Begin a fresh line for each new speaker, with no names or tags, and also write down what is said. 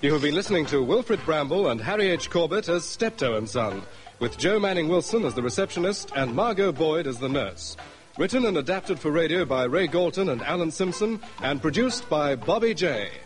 You have been listening to Wilfred Bramble and Harry H. Corbett as Steptoe and Son, with Joe Manning Wilson as the receptionist and Margot Boyd as the nurse. Written and adapted for radio by Ray Galton and Alan Simpson, and produced by Bobby J.